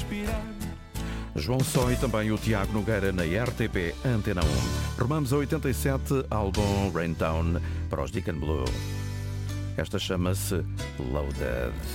João Só e também o Tiago Nogueira na RTP Antena 1. Rumamos a 87, álbum Raintown para os Deacon Blue. Esta chama-se Loaded.